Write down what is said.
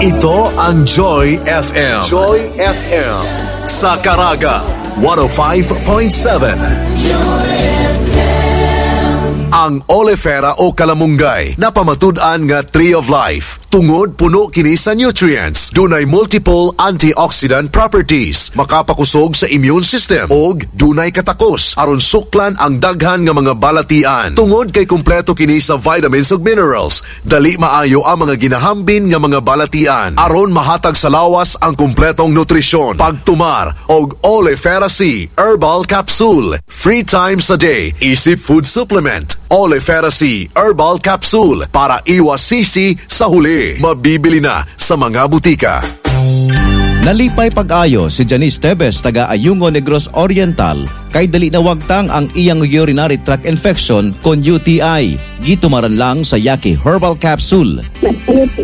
Ito ang Joy FM. Joy FM. Sa Caraga, 105.7. Ang Oleifera o Kalamungay na pamatud-an nga Tree of Life. Tungod puno kini sa nutrients, dunay multiple antioxidant properties, makapakusog sa immune system og dunay katakos aron suklan ang daghan nga mga balatian. Tungod kay kumpleto kini sa vitamins ug minerals, dali maayo ang mga ginahambin nga mga balatian aron mahatag sa lawas ang kumpletong nutrisyon. Pagtumar og Oleifera C Herbal Capsule, 3 times a day, isip food supplement. Oleifera C Herbal Capsule para iwas sisi sa huli. Mabibili na sa mga butika. Nalipay pag-ayo si Janice Tebes taga Ayungo Negros Oriental kay dali na wagtang ang iyang urinary tract infection kon UTI. Gitumaran lang sa Yaki Herbal Capsule.